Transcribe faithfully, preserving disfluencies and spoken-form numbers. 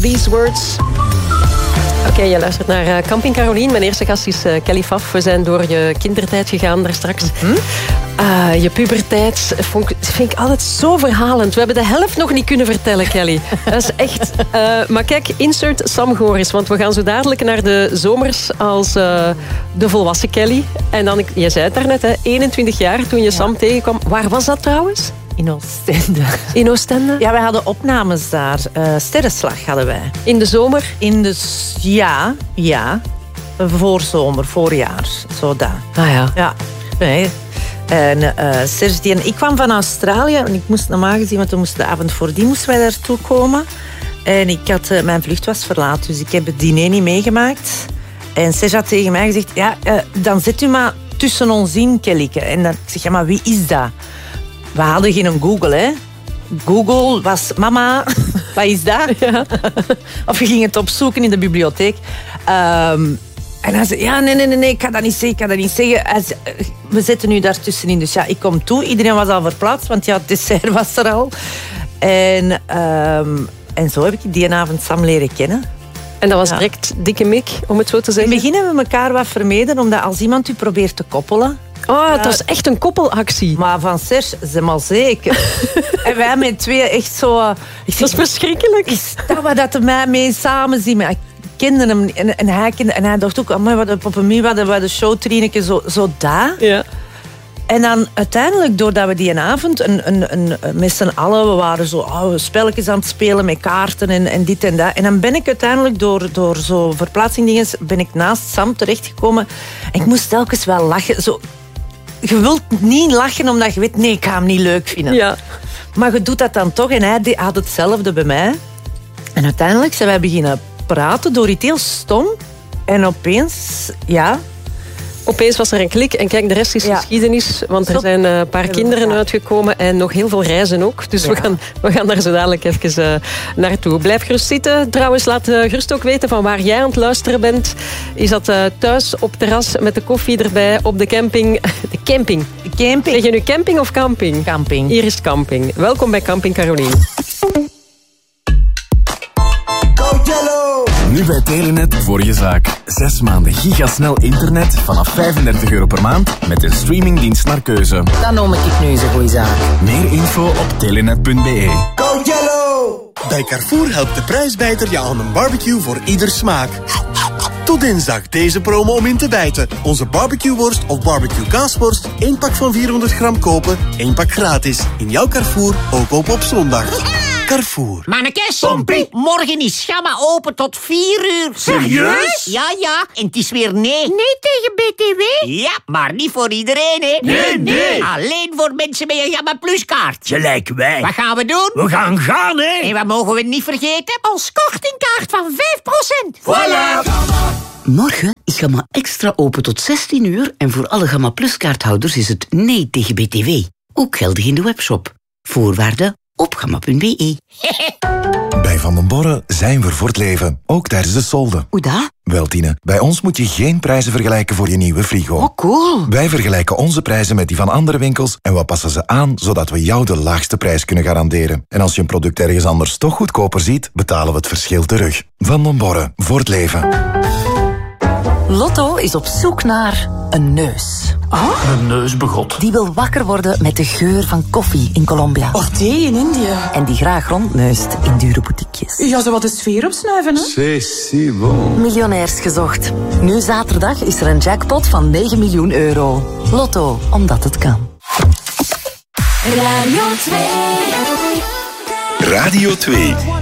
these words. Oké, okay, je luistert naar uh, Camping Carolien. Mijn eerste gast is uh, Kelly Pfaff. We zijn door je kindertijd gegaan daar straks. Hm? Uh, je puberteit vond, vind ik altijd zo verhalend. We hebben de helft nog niet kunnen vertellen, Kelly. Dat is echt... Uh, maar kijk, insert Sam Goris. Want we gaan zo dadelijk naar de zomers als uh, de volwassen Kelly. En dan, je zei het daarnet, hè, eenentwintig jaar toen je ja. Sam tegenkwam. Waar was dat trouwens? In Oostende. In Oostende? Ja, wij hadden opnames daar. Uh, Sterrenslag hadden wij. In de zomer? In de... Ja, ja. Voorzomer, voorjaar. Zo daar. Ah ja. Ja. Nee. En uh, Serge en ik kwam van Australië. En ik moest normaal gezien, want we moesten de avond voordien moesten wij daartoe komen. En ik had, uh, mijn vlucht was verlaat, dus ik heb het diner niet meegemaakt. En Serge had tegen mij gezegd, ja, uh, dan zet u maar tussen ons in, Kellyke. En dan ik zeg, ja, maar wie is dat? We hadden geen Google, hè. Google was, mama, wat is dat? Ja. Of je ging het opzoeken in de bibliotheek. Um, en hij zei, ja, nee, nee, nee, ik kan dat niet zeggen, ik kan dat niet zeggen. Hij zei, we zitten nu daartussenin, dus ja, ik kom toe. Iedereen was al verplaatst, want ja, het dessert was er al. En, um, en zo heb ik die avond Sam leren kennen. En dat was ja. direct dikke mik, om het zo te zeggen? In het begin hebben we elkaar wat vermeden, omdat als iemand u probeert te koppelen... Oh, het was echt een koppelactie. Maar van Serge, ze maar zeker. En wij met twee echt zo... Ik dat is verschrikkelijk. Is dat wat dat mij mee samen zien? Maar ik kende hem en, en, hij, kende, en hij dacht ook... Oh, wat op een wat de, de showtrieneke, zo, zo daar. Ja. En dan uiteindelijk, doordat we die een avond een, een, een, met z'n allen... We waren zo oh, spelletjes aan het spelen met kaarten en, en dit en dat. En dan ben ik uiteindelijk door, door zo verplaatsingdingen... ben ik naast Sam terechtgekomen. En ik moest telkens wel lachen. Zo... Je wilt niet lachen omdat je weet, nee, ik ga hem niet leuk vinden. Ja. Maar je doet dat dan toch. En hij had hetzelfde bij mij. En uiteindelijk zijn wij beginnen praten door iets heel stom. En opeens, ja... Opeens was er een klik en kijk, de rest is ja. geschiedenis. Want er zijn een paar kinderen ja. uitgekomen en nog heel veel reizen ook. Dus ja. we, gaan, we gaan daar zo dadelijk even uh, naartoe. Blijf gerust zitten. Trouwens, laat uh, gerust ook weten van waar jij aan het luisteren bent. Is dat uh, thuis op terras met de koffie erbij op de camping? De camping. De camping. Zeg je nu camping of camping? Camping. Hier is camping. Welkom bij Camping Carolien. Nu bij Telenet voor je zaak. Zes maanden gigasnel internet vanaf vijfendertig euro per maand met een streamingdienst naar keuze. Dan noem ik het nu eens een goeie zaak. Meer info op telenet punt be. Go Yellow! Bij Carrefour helpt de prijsbijter je aan een barbecue voor ieder smaak. Tot dinsdag deze promo om in te bijten. Onze barbecueworst of barbecue kaasworst. één pak van vierhonderd gram kopen, één pak gratis. In jouw Carrefour, ook op op zondag. Carrefour. Mannekes, Pompie. Morgen is Gamma open tot vier uur. Serieus? Ja, ja. En het is weer nee. Nee tegen B T W? Ja, maar niet voor iedereen, hè. Nee, nee. Alleen voor mensen met een Gamma Plus kaart. Gelijk wij. Wat gaan we doen? We gaan gaan, hè. En wat mogen we niet vergeten? Ons kortingkaart van vijf procent. Voilà. Morgen is Gamma Extra open tot zestien uur en voor alle Gamma Plus kaarthouders is het nee tegen B T W. Ook geldig in de webshop. Voorwaarden op gamma punt be. Bij Van den Borre zijn we voor het leven, ook tijdens de solden. Hoe dat? Wel, Tine, bij ons moet je geen prijzen vergelijken voor je nieuwe frigo. Oh, cool. Wij vergelijken onze prijzen met die van andere winkels en we passen ze aan, zodat we jou de laagste prijs kunnen garanderen. En als je een product ergens anders toch goedkoper ziet, betalen we het verschil terug. Van den Borre, voor het leven. Lotto is op zoek naar een neus. Ah? Een neusbegot. Die wil wakker worden met de geur van koffie in Colombia. Of thee in India. En die graag rondneust in dure boutiquejes. Ja, zo wat de sfeer opsnuiven, hè? C'est si bon. Miljonairs gezocht. Nu zaterdag is er een jackpot van negen miljoen euro. Lotto, omdat het kan. Radio twee. Radio twee.